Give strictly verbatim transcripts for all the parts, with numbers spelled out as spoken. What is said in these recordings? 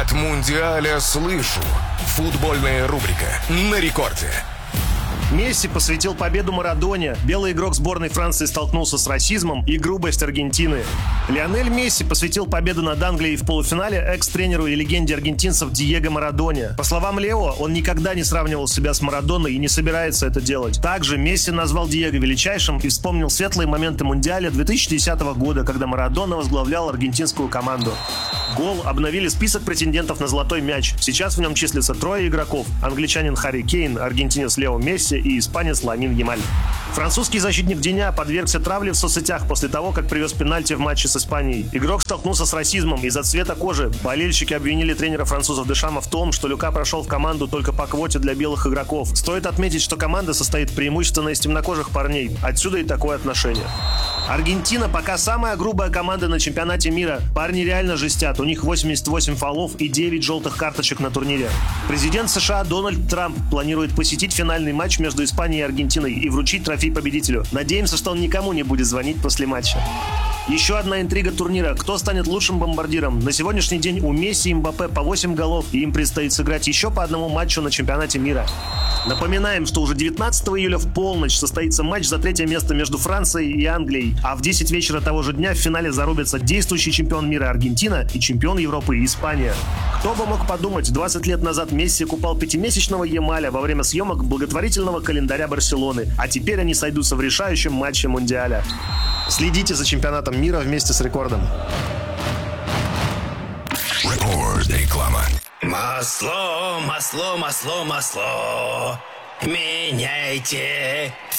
От Мундиаля слышу. Футбольная рубрика на рекорде. Месси посвятил победу Марадоне. Белый игрок сборной Франции столкнулся с расизмом и грубость Аргентины. Лионель Месси посвятил победу над Англией в полуфинале экс-тренеру и легенде аргентинцев Диего Марадоне. По словам Лео, он никогда не сравнивал себя с Марадоной и не собирается это делать. Также Месси назвал Диего величайшим и вспомнил светлые моменты Мундиаля две тысячи десятого года, когда Марадона возглавлял аргентинскую команду. Гол обновили список претендентов на золотой мяч. Сейчас в нем числится трое игроков: англичанин Харри Кейн, аргентинец Лео Месси и испанец Ламин Ямаль. Французский защитник Диня подвергся травле в соцсетях после того, как привез пенальти в матче с Испанией. Игрок столкнулся с расизмом из-за цвета кожи. Болельщики обвинили тренера французов Дешама в том, что Люка прошел в команду только по квоте для белых игроков. Стоит отметить, что команда состоит преимущественно из темнокожих парней. Отсюда и такое отношение. Аргентина пока самая грубая команда на чемпионате мира. Парни реально жестят. У них восемьдесят восемь фолов и девять желтых карточек на турнире. Президент США Дональд Трамп планирует посетить финальный матч между Испанией и Аргентиной и вручить трофей победителю. Надеемся, что он никому не будет звонить после матча. Еще одна интрига турнира. Кто станет лучшим бомбардиром? На сегодняшний день у Месси и Мбаппе по восемь голов, и им предстоит сыграть еще по одному матчу на чемпионате мира. Напоминаем, что уже девятнадцатого июля в полночь состоится матч за третье место между Францией и Англией, а в десять вечера того же дня в финале зарубятся действующий чемпион мира Аргентина и чемпион Европы Испания. Кто бы мог подумать, двадцать лет назад Месси купал пятимесячного Ямаля во время съемок благотворительного календаря Барселоны, а теперь они сойдутся в решающем матче Мундиаля. Следите за чемпионатом мира вместе с Рекордом. Рекорд. Реклама. Масло, масло, масло, масло. Меняйте в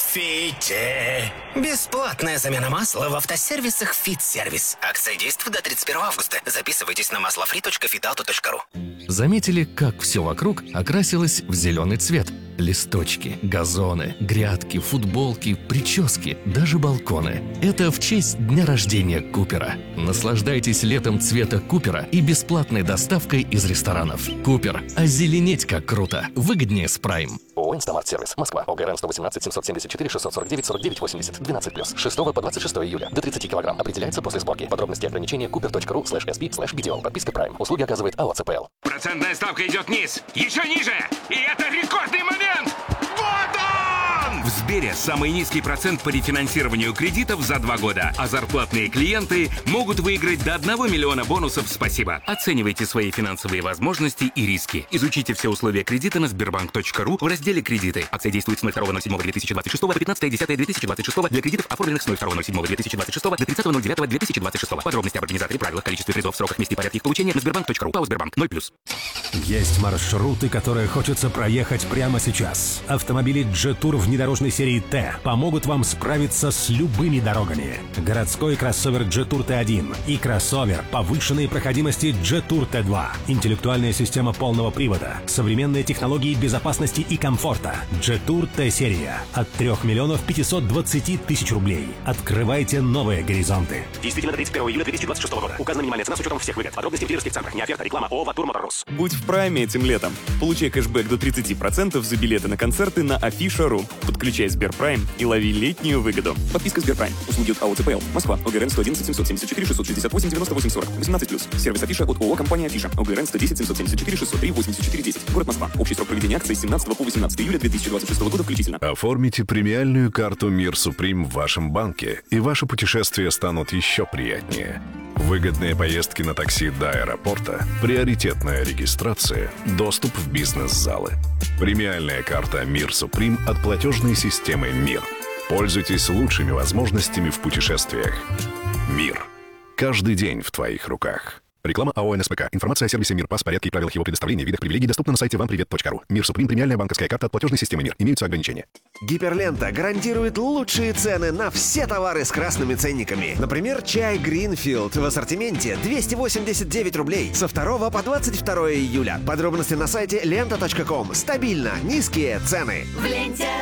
Фите. Бесплатная замена масла в автосервисах «Фит-сервис». Акция действует до тридцать первого августа. Записывайтесь на маслофри точка фитауто точка ру. Заметили, как все вокруг окрасилось в зеленый цвет? Листочки, газоны, грядки, футболки, прически, даже балконы. Это в честь дня рождения Купера. Наслаждайтесь летом цвета Купера и бесплатной доставкой из ресторанов. Купер. Озеленеть как круто. Выгоднее с Прайм. ООО «Инстамарт-сервис», Москва, ОГРН сто восемнадцать семьсот семьдесят четыре шестьсот сорок девять сорок девять восемьдесят, двенадцать плюс, шестого по двадцать шестое июля, до тридцати килограмм, определяется после сборки. Подробности и ограничения купер точка ру слэш эс пи слэш видео. Подписка Prime. Услуги оказывает АО ЦПЛ. Процентная ставка идет вниз, еще ниже, и это рекордный момент! Вот он! В Сбере самый низкий процент по рефинансированию кредитов за два года, а зарплатные клиенты могут выиграть до одного миллиона бонусов «Спасибо». Оценивайте свои финансовые возможности и риски. Изучите все условия кредита на сбербанк точка ру в разделе «Кредиты». Акция действует с ноль второго ноль седьмого две тысячи двадцать шестого по пятнадцатое десятое две тысячи двадцать шестого для кредитов, оформленных с ноль второго ноль седьмого две тысячи двадцать шестого до тридцатого ноль девятого две тысячи двадцать шестого. Подробности об организаторе, правилах, количестве призов, сроках, месте и порядке их получения на сбербанк точка ру. ПАО «Сбербанк» ноль плюс. Есть маршруты, которые хочется проехать прямо сейчас. Автомобили G-Tour внедорожной серии Т помогут вам справиться с любыми дорогами. Городской кроссовер G-Tour Т один и кроссовер повышенной проходимости G-Tour Т два. Интеллектуальная система полного привода, современные технологии безопасности и комфорта. G-Tour Т-серия от трёх миллионов пятисот двадцати тысяч рублей. Открывайте новые горизонты. Действительно до тридцать первого июля две тысячи двадцать шестого года. Указана минимальная цена с учетом всех выгод. Подробности в дилерских центрах. Не оферта, реклама. ООО «Ватур Моторус». Будь в прайме этим летом. Получай кэшбэк до тридцати процентов за билеты на концерты на афиша точка ру. Подключай Сберпрайм и лови летнюю выгоду. Подписка Сберпрайм. Услуги от АО ЦПЛ. Москва. ОГРН сто одиннадцать семьсот семьдесят четыре шестьсот шестьдесят восемь девяносто восемь сорок. восемнадцать плюс. Сервис Афиша от ООО «Компания Афиша». ОГРН сто десять семьсот семьдесят четыре шестьсот три восемьдесят четыре десять. Город Москва. Общий срок проведения акции с семнадцатого по восемнадцатое июля две тысячи двадцать шестого года включительно. Оформите премиальную карту «Мир Суприм» в вашем банке, и ваши путешествия станут еще приятнее. Выгодные поездки на такси до аэропорта, приоритетная регистрация, доступ в бизнес-залы. Премиальная карта «Мир Суприм» от платежной системы «Мир». Пользуйтесь лучшими возможностями в путешествиях. «Мир». Каждый день в твоих руках. Реклама АО «НСПК». Информация о сервисе «Мир Пас», порядке и правилах его предоставления, видах привилегий доступна на сайте вам привет точка ру. «Мир Суприм» — премиальная банковская карта от платежной системы «Мир». Имеются ограничения. Гиперлента гарантирует лучшие цены на все товары с красными ценниками. Например, чай Greenfield в ассортименте двести восемьдесят девять рублей со второго по двадцать второе июля. Подробности на сайте лента точка ком. Стабильно низкие цены. В ленте